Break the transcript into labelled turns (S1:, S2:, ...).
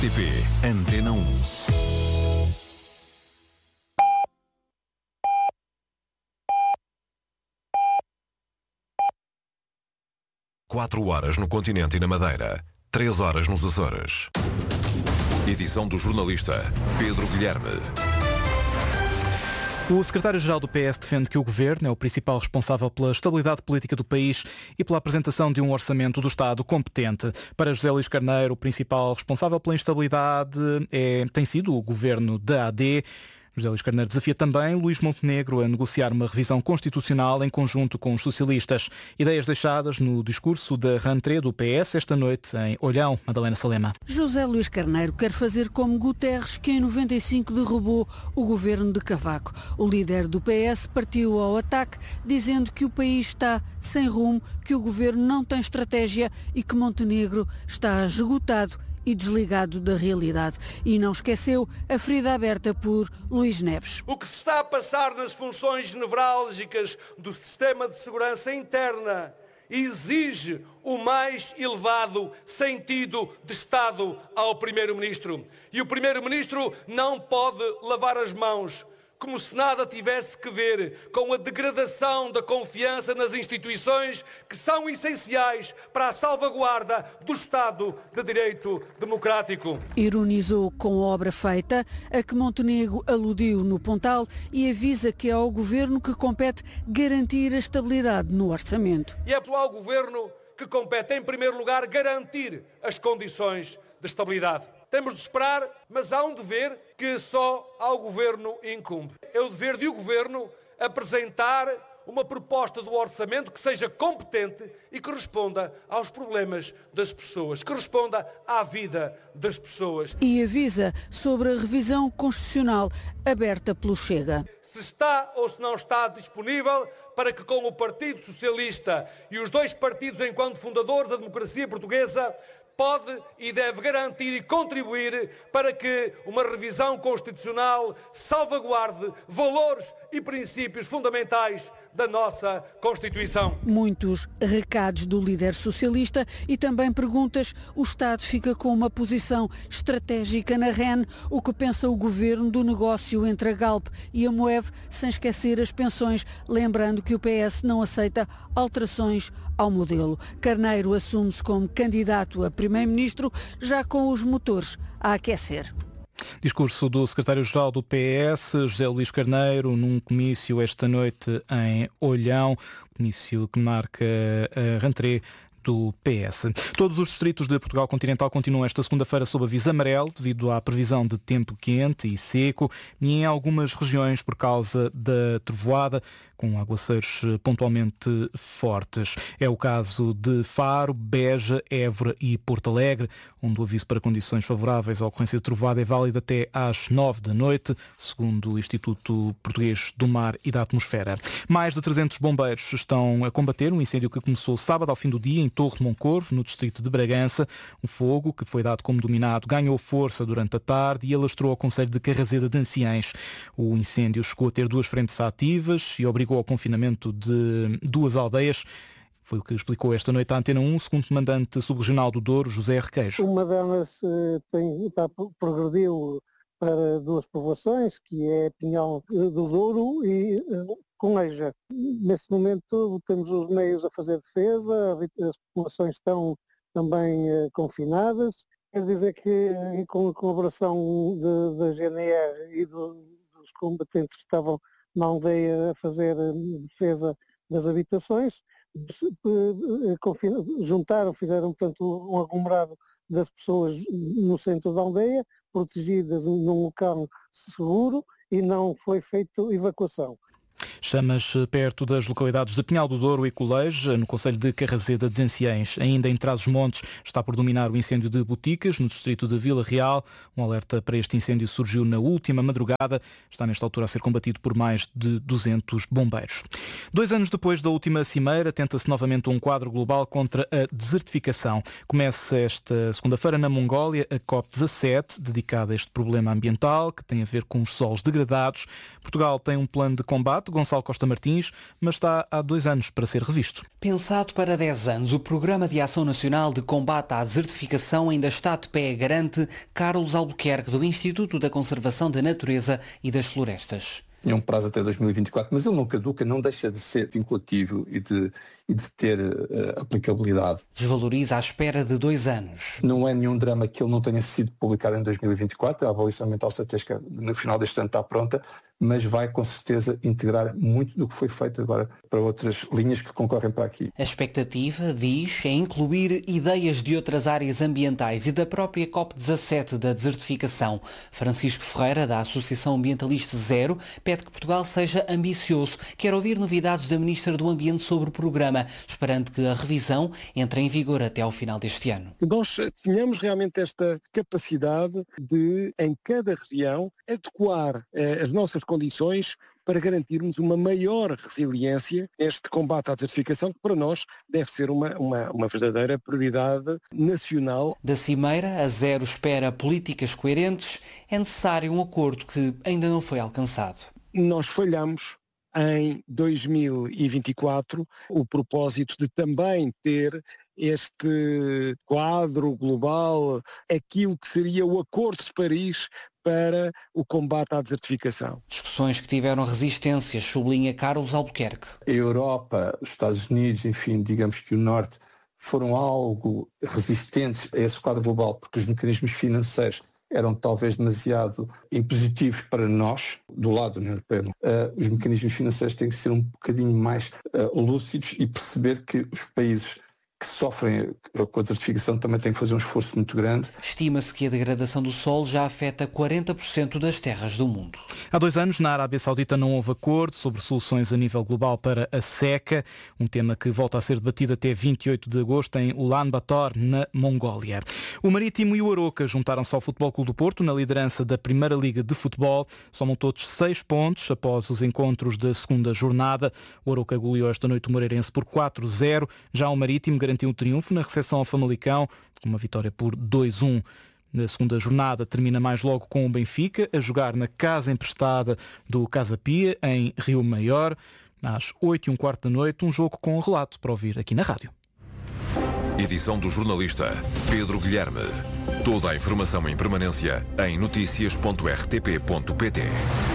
S1: TP Antena 1. Quatro horas no continente e na Madeira, 3 horas nos Açores. Edição do jornalista Pedro Guilherme.
S2: O secretário-geral do PS defende que o governo é o principal responsável pela estabilidade política do país e pela apresentação de um orçamento do Estado competente. Para José Luís Carneiro, o principal responsável pela instabilidade tem sido o governo da AD. José Luís Carneiro desafia também Luís Montenegro a negociar uma revisão constitucional em conjunto com os socialistas. Ideias deixadas no discurso da rentrée do PS esta noite em Olhão. Madalena Salema.
S3: José Luís Carneiro quer fazer como Guterres, que em 95 derrubou o governo de Cavaco. O líder do PS partiu ao ataque, dizendo que o país está sem rumo, que o governo não tem estratégia e que Montenegro está esgotado e desligado da realidade. E não esqueceu a ferida aberta por Luís Neves.
S4: O que se está a passar nas funções nevrálgicas do sistema de segurança interna exige o mais elevado sentido de Estado ao Primeiro-Ministro. E o Primeiro-Ministro não pode lavar as mãos, como se nada tivesse que ver com a degradação da confiança nas instituições que são essenciais para a salvaguarda do Estado de Direito Democrático.
S3: Ironizou com a obra feita, a que Montenegro aludiu no Pontal, e avisa que é ao Governo que compete garantir a estabilidade no orçamento.
S4: E é ao atual Governo que compete, em primeiro lugar, garantir as condições de estabilidade. Temos de esperar, mas há um dever que só ao Governo incumbe. É o dever de o Governo apresentar uma proposta do orçamento que seja competente e que responda aos problemas das pessoas, que responda à vida das pessoas.
S3: E avisa sobre a revisão constitucional aberta pelo Chega.
S4: Se está ou se não está disponível para que com o Partido Socialista e os dois partidos enquanto fundadores da democracia portuguesa pode e deve garantir e contribuir para que uma revisão constitucional salvaguarde valores e princípios fundamentais da nossa Constituição.
S3: Muitos recados do líder socialista e também perguntas. O Estado fica com uma posição estratégica na REN. O que pensa o Governo do negócio entre a Galp e a Moev, sem esquecer as pensões, lembrando que o PS não aceita alterações ao modelo. Carneiro assume-se como candidato a Primeiro-Ministro, já com os motores a aquecer.
S2: Discurso do secretário-geral do PS, José Luís Carneiro, num comício esta noite em Olhão, comício que marca a rentrée do PS. Todos os distritos de Portugal continental continuam esta segunda-feira sob aviso amarelo devido à previsão de tempo quente e seco e em algumas regiões por causa da trovoada, com aguaceiros pontualmente fortes. É o caso de Faro, Beja, Évora e Porto Alegre, onde o aviso para condições favoráveis à ocorrência de trovoada é válido até às 9 da noite, segundo o Instituto Português do Mar e da Atmosfera. Mais de 300 bombeiros estão a combater um incêndio que começou sábado ao fim do dia em Torre de Moncorvo, no distrito de Bragança. Um fogo, que foi dado como dominado, ganhou força durante a tarde e alastrou ao concelho de Carrazeda de Anciães. O incêndio chegou a ter 2 frentes ativas e obrigou ao confinamento de 2 aldeias. Foi o que explicou esta noite à Antena 1, segundo comandante subregional do Douro, José Requeijo.
S5: Uma delas progrediu para 2 povoações, que é Pinhal do Douro e Conleja. Neste momento temos os meios a fazer defesa, as populações estão também confinadas. Quer dizer que, com a colaboração da GNR e dos combatentes que estavam na aldeia a fazer defesa das habitações, fizeram, portanto, um aglomerado das pessoas no centro da aldeia, protegidas num local seguro, e não foi feita evacuação.
S2: Chamas perto das localidades de Pinhal do Douro e Coleja, no concelho de Carrazeda de Anciães. Ainda em Trás-os-Montes está por dominar o incêndio de Boticas, no distrito de Vila Real. Um alerta para este incêndio surgiu na última madrugada. Está nesta altura a ser combatido por mais de 200 bombeiros. 2 anos depois da última cimeira, tenta-se novamente um quadro global contra a desertificação. Começa esta segunda-feira na Mongólia a COP17, dedicada a este problema ambiental, que tem a ver com os solos degradados. Portugal tem um plano de combate. Gonçalo Gonçalo Costa Martins, mas está há 2 anos para ser revisto.
S6: Pensado para 10 anos, o Programa de Ação Nacional de Combate à Desertificação ainda está de pé, garante Carlos Albuquerque, do Instituto da Conservação da Natureza e das Florestas.
S7: Tinha um prazo até 2024, mas ele não caduca, não deixa de ser vinculativo e de ter aplicabilidade.
S6: Desvaloriza à espera de 2 anos.
S7: Não é nenhum drama que ele não tenha sido publicado em 2024, a avaliação ambiental estratégica no final deste ano está pronta, mas vai com certeza integrar muito do que foi feito agora para outras linhas que concorrem para aqui.
S6: A expectativa, diz, é incluir ideias de outras áreas ambientais e da própria COP17 da desertificação. Francisco Ferreira, da Associação Ambientalista Zero, pede que Portugal seja ambicioso. Quer ouvir novidades da Ministra do Ambiente sobre o programa, esperando que a revisão entre em vigor até ao final deste ano.
S8: Nós tenhamos realmente esta capacidade de, em cada região, adequar as nossas condições para garantirmos uma maior resiliência neste combate à desertificação, que para nós deve ser uma verdadeira prioridade nacional.
S6: Da Cimeira, a Zero espera políticas coerentes. É necessário um acordo que ainda não foi alcançado.
S8: Nós falhamos em 2024 o propósito de também ter este quadro global, aquilo que seria o Acordo de Paris para o combate à desertificação.
S6: Discussões que tiveram resistências, sublinha Carlos Albuquerque.
S7: A Europa, os Estados Unidos, enfim, digamos que o Norte, foram algo resistentes a esse quadro global, porque os mecanismos financeiros eram talvez demasiado impositivos para nós, do lado da União Europeia. Os mecanismos financeiros têm que ser um bocadinho mais lúcidos e perceber que os países que sofrem com a desertificação também têm que fazer um esforço muito grande.
S6: Estima-se que a degradação do solo já afeta 40% das terras do mundo.
S2: Há 2 anos, na Arábia Saudita não houve acordo sobre soluções a nível global para a seca, um tema que volta a ser debatido até 28 de agosto em Ulaanbaatar, na Mongólia. O Marítimo e o Aroca juntaram-se ao Futebol Clube do Porto na liderança da Primeira Liga de Futebol. Somam todos 6 pontos após os encontros da segunda jornada. O Aroca goleou esta noite o Moreirense por 4-0. Já o Marítimo garantiu um triunfo na recepção ao Famalicão, com uma vitória por 2-1. Na segunda jornada termina mais logo com o Benfica, a jogar na casa emprestada do Casa Pia, em Rio Maior, às 8h15 da noite, um jogo com relato para ouvir aqui na rádio.
S1: Edição do jornalista Pedro Guilherme. Toda a informação em permanência em noticias.rtp.pt.